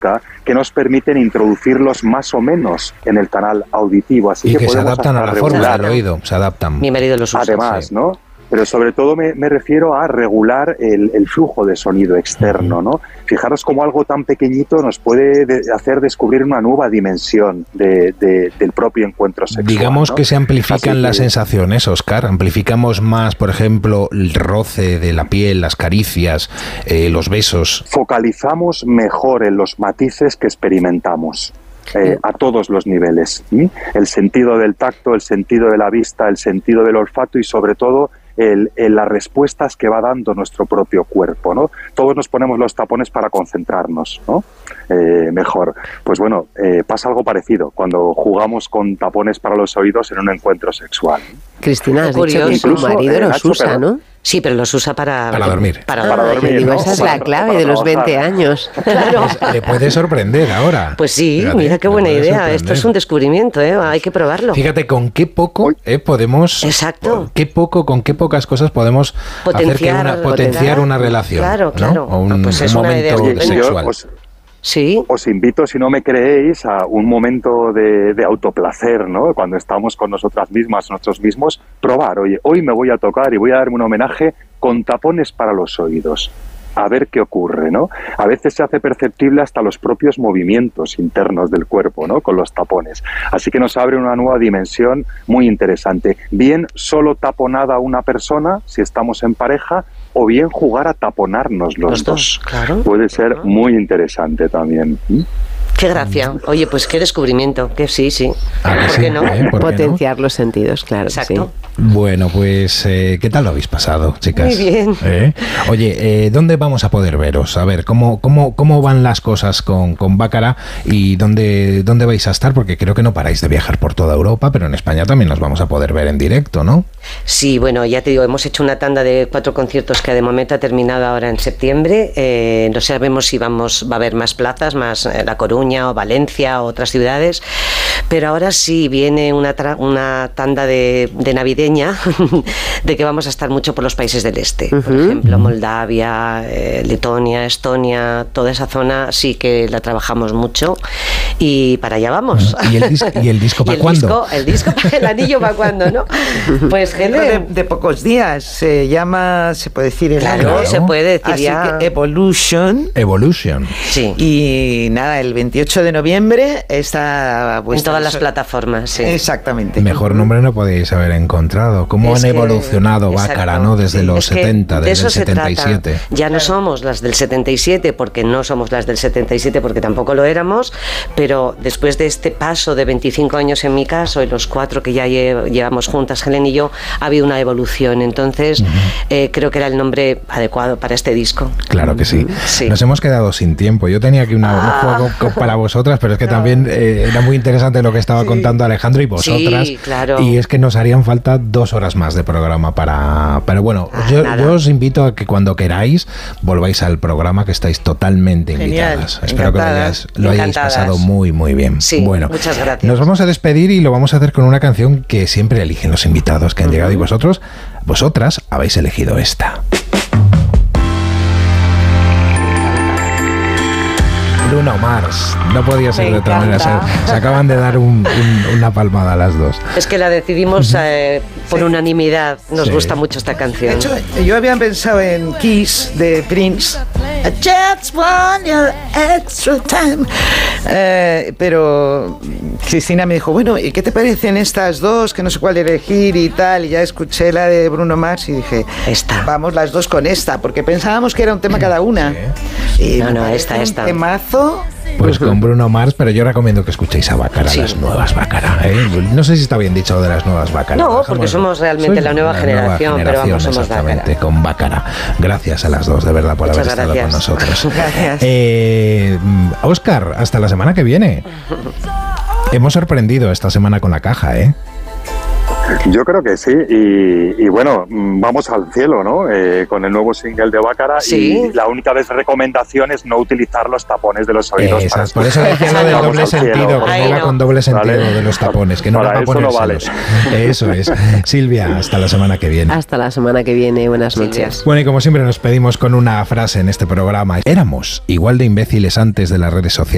boca que nos permiten introducirlos más o menos en el canal auditivo. Así y que se adaptan a la forma del oído, se adaptan. Mi marido los usa. Además, sí. ¿no? Pero sobre todo me refiero a regular el flujo de sonido externo, ¿no? Fijaros cómo algo tan pequeñito nos puede hacer descubrir una nueva dimensión del propio encuentro sexual. Digamos, ¿no? Que se amplifican las que... sensaciones, Óscar. Amplificamos más, por ejemplo, el roce de la piel, las caricias, los besos. Focalizamos mejor en los matices que experimentamos. A todos los niveles. El sentido del tacto, el sentido de la vista, el sentido del olfato y sobre todo las respuestas que va dando nuestro propio cuerpo, ¿no? Todos nos ponemos los tapones para concentrarnos, ¿no? Mejor. Pues bueno, pasa algo parecido cuando jugamos con tapones para los oídos en un encuentro sexual. Cristina, has dicho que tu marido los usa, ¿no? Sí, pero los usa para dormir. Para dormir. Digo, esa es la clave de los 20 años. Claro. Le puede sorprender ahora. Pues sí, Fíjate, mira qué buena idea. sorprender. Esto es un descubrimiento, hay que probarlo. Fíjate con qué poco podemos... Exacto. Con qué pocas cosas podemos potenciar una relación. Claro, ¿no? claro. O un Pues es una idea momento estupenda. sexual. Sí. Os invito, si no me creéis, a un momento de autoplacer, ¿no? Cuando estamos con nosotras mismas, nosotros mismos, probar. Oye, hoy me voy a tocar y voy a darme un homenaje con tapones para los oídos. A ver qué ocurre, ¿no? A veces se hace perceptible hasta los propios movimientos internos del cuerpo, ¿no? Con los tapones. Así que nos abre una nueva dimensión muy interesante. Bien solo taponada una persona, si estamos en pareja, o bien jugar a taponarnos los dos. Claro. Puede ser muy interesante también. Qué gracia. Oye, pues qué descubrimiento. Que sí. ¿Por qué no? Potenciar los sentidos, claro. Exacto. Sí. Bueno, pues, ¿qué tal lo habéis pasado, chicas? Muy bien. Oye, ¿dónde vamos a poder veros? A ver, ¿cómo van las cosas con Bácara y dónde vais a estar? Porque creo que no paráis de viajar por toda Europa, pero en España también nos vamos a poder ver en directo, ¿no? Sí, bueno, ya te digo, hemos hecho una tanda de 4 conciertos que de momento ha terminado ahora en septiembre. No sabemos si va a haber más plazas, más La Coruña o Valencia o otras ciudades, pero ahora sí viene una tanda de navideña de que vamos a estar mucho por los países del este, por ejemplo Moldavia, Letonia, Estonia, toda esa zona sí que la trabajamos mucho y para allá vamos. ¿Y el disco para cuándo? El disco, el anillo para cuándo, ¿no? Pues gente de pocos días, se llama, se puede decir el año. Claro, se puede decir así ya. Que Evolution. Sí. Y nada, el 28 de noviembre está en todas las plataformas, sí. Exactamente. Mejor nombre no podéis haber encontrado. ¿Cómo han evolucionado Bácara, ¿no? Desde los 70, desde el 77. Ya no somos las del 77, porque no somos las del 77, porque tampoco lo éramos, pero después de este paso de 25 años en mi caso y los 4 que ya llevamos juntas, Helen y yo, ha habido una evolución. Entonces, creo que era el nombre adecuado para este disco. Claro que sí. Nos hemos quedado sin tiempo. Yo tenía aquí un juego para vosotras, pero es que también era muy interesante lo que estaba contando Alejandro y vosotras. Sí, claro. Y es que nos harían falta 2 horas más de programa pero bueno, yo os invito a que cuando queráis volváis al programa, que estáis totalmente invitadas. Espero que lo hayáis pasado muy, muy bien. Sí, bueno, muchas gracias. Nos vamos a despedir y lo vamos a hacer con una canción que siempre eligen los invitados que han llegado y vosotras habéis elegido esta. Bruno Mars, no podía ser de otra manera. Se acaban de dar una palmada a las dos. Es que la decidimos por unanimidad. Nos gusta mucho esta canción. De hecho, yo había pensado en Kiss de Prince. I just want your extra time. Pero Cristina me dijo, bueno, ¿y qué te parecen estas dos? Que no sé cuál elegir y tal. Y ya escuché la de Bruno Mars y dije, vamos las dos con esta, porque pensábamos que era un tema cada una. Y no, esta. Un temazo. Pues con Bruno Mars, pero yo recomiendo que escuchéis a Bácara, las nuevas Bácara. No sé si está bien dicho lo de las nuevas Bácara. No, porque somos realmente la nueva generación, pero vamos, somos exactamente, con Bácara. Gracias a las dos, de verdad, por haber estado con nosotros. Gracias. Óscar, hasta la semana que viene. Hemos sorprendido esta semana con la caja, ¿eh? Yo creo que sí, y bueno, vamos al cielo, ¿no? Con el nuevo single de Bácara, y la única recomendación es no utilizar los tapones de los oídos. Por eso decía lo del doble sentido, que no iba con doble sentido de los tapones, que no era para ponérselos. Eso es. Silvia, hasta la semana que viene. Hasta la semana que viene, buenas noches. Bueno, y como siempre nos pedimos con una frase en este programa, éramos igual de imbéciles antes de las redes sociales.